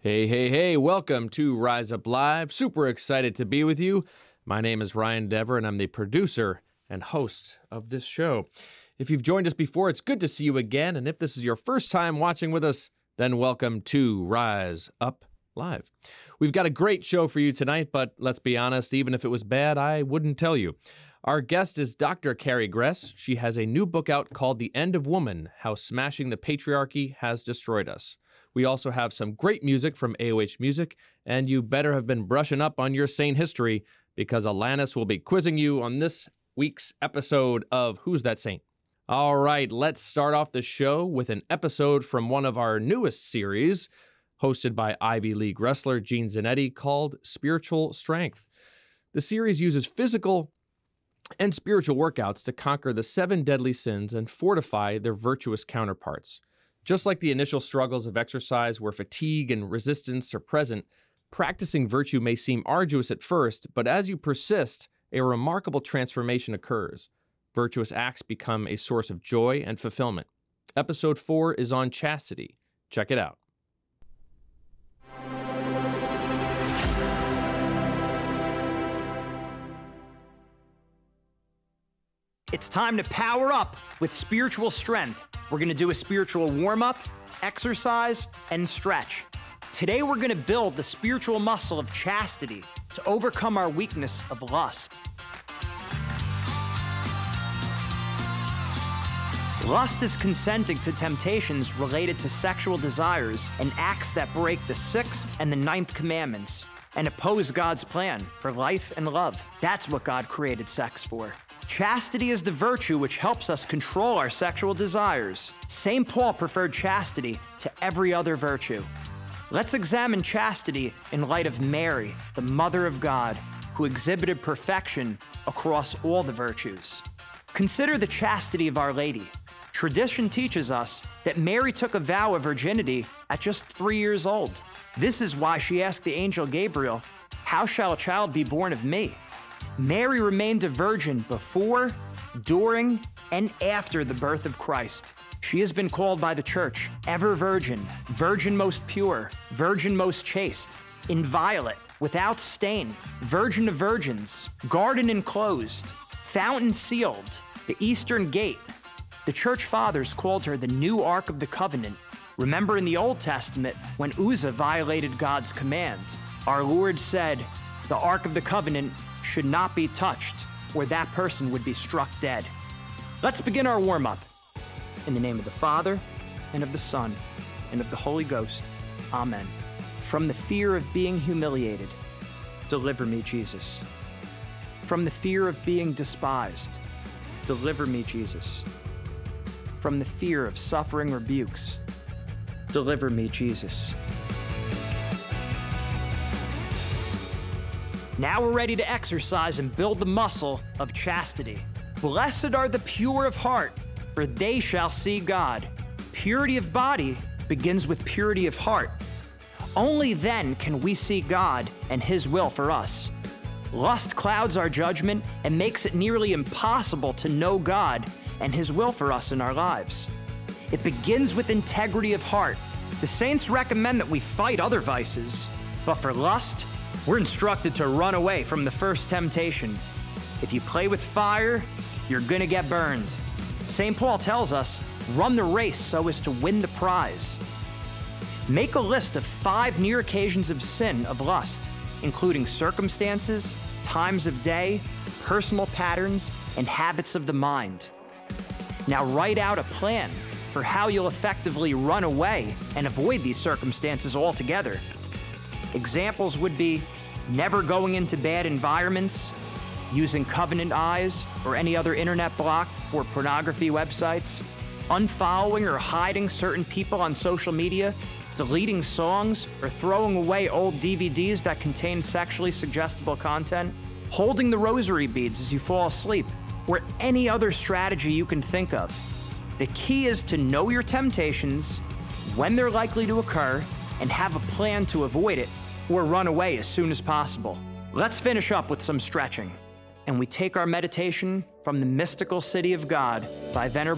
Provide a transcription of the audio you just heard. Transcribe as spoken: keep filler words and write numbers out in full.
Hey, hey, hey, welcome to Rise Up Live. Super excited to be with you. My name is Ryan Dever, and I'm the producer and host of this show. If you've joined us before, it's good to see you again, and if this is your first time watching with us, then welcome to Rise Up Live. We've got a great show for you tonight, but let's be honest, even if it was bad, I wouldn't tell you. Our guest is Doctor Carrie Gress. She has a new book out called The End of Woman, How Smashing the Patriarchy Has Destroyed Us. We also have some great music from A O H Music, and you better have been brushing up on your Saint history because Alanis will be quizzing you on this week's episode of Who's That Saint? All right, let's start off the show with an episode from one of our newest series, hosted by Ivy League wrestler Gene Zanetti, called Spiritual Strength. The series uses physical and spiritual workouts to conquer the seven deadly sins and fortify their virtuous counterparts. Just like the initial struggles of exercise where fatigue and resistance are present, practicing virtue may seem arduous at first, but as you persist, a remarkable transformation occurs. Virtuous acts become a source of joy and fulfillment. Episode four is on chastity. Check it out. It's time to power up with spiritual strength. We're gonna do a spiritual warm-up, exercise, and stretch. Today we're gonna build the spiritual muscle of chastity to overcome our weakness of lust. Lust is consenting to temptations related to sexual desires and acts that break the sixth and the ninth commandments and oppose God's plan for life and love. That's what God created sex for. Chastity is the virtue which helps us control our sexual desires. Saint Paul preferred chastity to every other virtue. Let's examine chastity in light of Mary, the Mother of God, who exhibited perfection across all the virtues. Consider the chastity of Our Lady. Tradition teaches us that Mary took a vow of virginity at just three years old. This is why she asked the angel Gabriel, "How shall a child be born of me?" Mary remained a virgin before, during, and after the birth of Christ. She has been called by the Church ever virgin, virgin most pure, virgin most chaste, inviolate, without stain, virgin of virgins, garden enclosed, fountain sealed, the eastern gate. The Church Fathers called her the new Ark of the Covenant. Remember in the Old Testament, when Uzzah violated God's command, our Lord said, "The Ark of the Covenant should not be touched, or that person would be struck dead." Let's begin our warm-up. In the name of the Father, and of the Son, and of the Holy Ghost. Amen. From the fear of being humiliated, deliver me, Jesus. From the fear of being despised, deliver me, Jesus. From the fear of suffering rebukes, deliver me, Jesus. Now we're ready to exercise and build the muscle of chastity. Blessed are the pure of heart, for they shall see God. Purity of body begins with purity of heart. Only then can we see God and His will for us. Lust clouds our judgment and makes it nearly impossible to know God and His will for us in our lives. It begins with integrity of heart. The saints recommend that we fight other vices, but for lust, we're instructed to run away from the first temptation. If you play with fire, you're gonna get burned. Saint Paul tells us, run the race so as to win the prize. Make a list of five near occasions of sin of lust, including circumstances, times of day, personal patterns, and habits of the mind. Now write out a plan for how you'll effectively run away and avoid these circumstances altogether. Examples would be never going into bad environments, using Covenant Eyes or any other internet block for pornography websites, unfollowing or hiding certain people on social media, deleting songs, or throwing away old D V Ds that contain sexually suggestible content, holding the rosary beads as you fall asleep, or any other strategy you can think of. The key is to know your temptations, when they're likely to occur, and have a plan to avoid it or run away as soon as possible. Let's finish up with some stretching. And we take our meditation from the Mystical City of God by Venerable